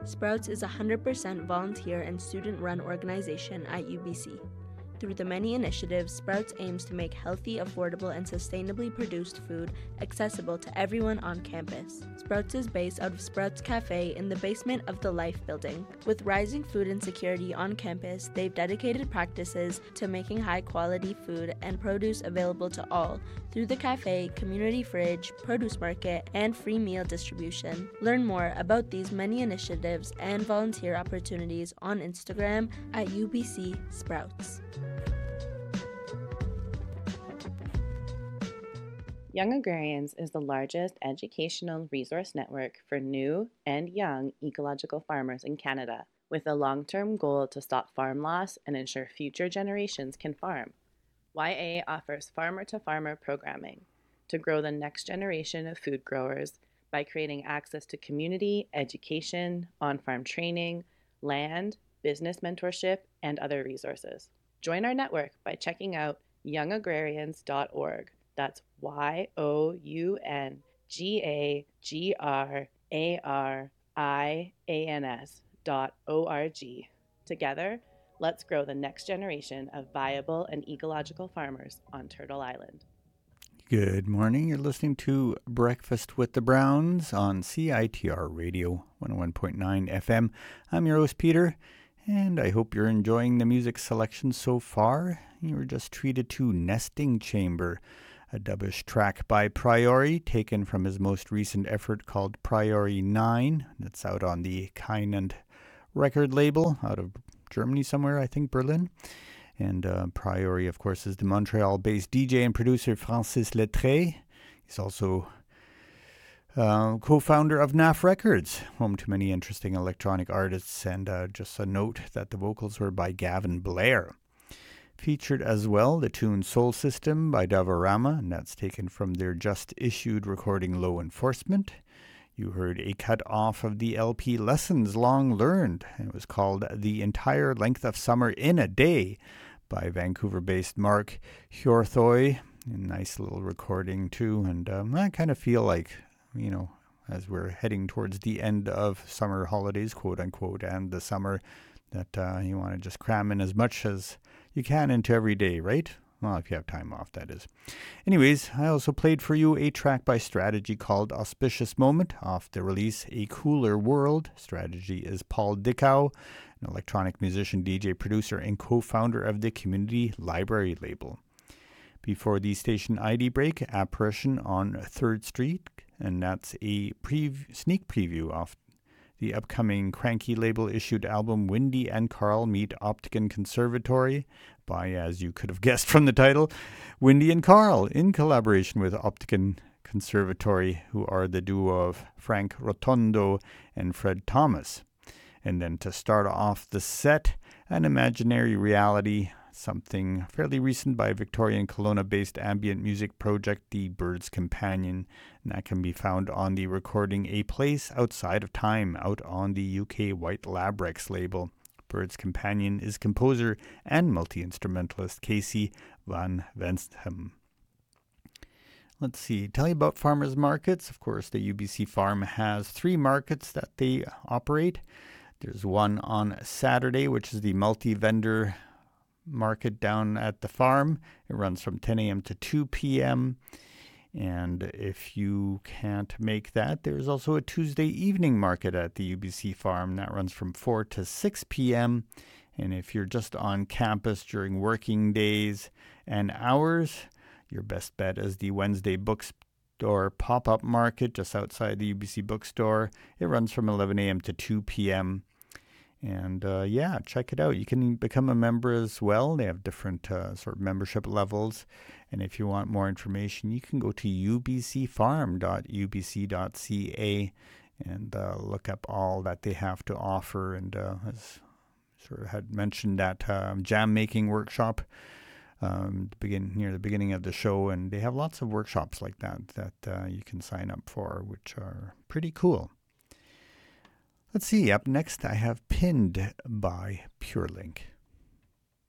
Sprouts is a 100% volunteer and student-run organization at UBC. Through the many initiatives, Sprouts aims to make healthy, affordable, and sustainably produced food accessible to everyone on campus. Sprouts is based out of Sprouts Cafe in the basement of the Life building. With rising food insecurity on campus, they've dedicated practices to making high-quality food and produce available to all through the cafe, community fridge, produce market, and free meal distribution. Learn more about these many initiatives and volunteer opportunities on Instagram at UBC Sprouts. Young Agrarians is the largest educational resource network for new and young ecological farmers in Canada, with a long-term goal to stop farm loss and ensure future generations can farm. YA offers farmer-to-farmer programming to grow the next generation of food growers by creating access to community, education, on-farm training, land, business mentorship, and other resources. Join our network by checking out youngagrarians.org. That's youngagrarians.org. Together, let's grow the next generation of viable and ecological farmers on Turtle Island. Good morning. You're listening to Breakfast with the Browns on CITR Radio 101.9 FM. I'm your host, Peter, and I hope you're enjoying the music selection so far. You were just treated to Nesting Chamber, a dubbish track by Priori, taken from his most recent effort called Priori 9. That's out on the Kainand record label out of Germany somewhere, I think Berlin. And Priori, of course, is the Montreal-based DJ and producer Francis Lettre. He's also co-founder of NAF Records, home to many interesting electronic artists. And just a note that the vocals were by Gavin Blair. Featured as well the tune Soul System by Davarama, and that's taken from their just-issued recording Low Enforcement. You heard a cut off of the LP Lessons Long Learned, and it was called The Entire Length of Summer in a Day by Vancouver-based Mark Hjorthoy. A nice little recording too, and I kind of feel like, you know, as we're heading towards the end of summer holidays, quote-unquote, and the summer, that you want to just cram in as much as you can into every day, right? Well, if you have time off, that is. Anyways, I also played for you a track by Strategy called Auspicious Moment off the release A Cooler World. Strategy is Paul Dickow, an electronic musician, DJ, producer, and co-founder of the Community Library label. Before the station ID break, Apparition on 3rd Street, and that's a sneak preview of the upcoming Cranky label issued album Windy and Carl Meet Optican Conservatory by, as you could have guessed from the title, Windy and Carl in collaboration with Optican Conservatory, who are the duo of Frank Rotondo and Fred Thomas. And then to start off the set, An Imaginary Reality, something fairly recent by Victorian Kelowna-based ambient music project The Bird's Companion, and that can be found on the recording A Place Outside of Time out on the UK White Labrex label. Bird's Companion is composer and multi-instrumentalist Casey Van Wenstham. Let's see, tell you about farmers markets. Of course, the UBC Farm has 3 markets that they operate. There's one on Saturday, which is the multi-vendor market down at the farm. It runs from 10 a.m. to 2 p.m. And if you can't make that, there's also a Tuesday evening market at the UBC Farm that runs from 4 to 6 p.m. And if you're just on campus during working days and hours, your best bet is the Wednesday bookstore pop-up market just outside the UBC bookstore. It runs from 11 a.m. to 2 p.m. And yeah, check it out. You can become a member as well. They have different sort of membership levels. And if you want more information, you can go to ubcfarm.ubc.ca and look up all that they have to offer. And as sort of had mentioned, that jam making workshop near the beginning of the show. And they have lots of workshops like that you can sign up for, which are pretty cool. Let's see, up next I have Pinned by PureLink.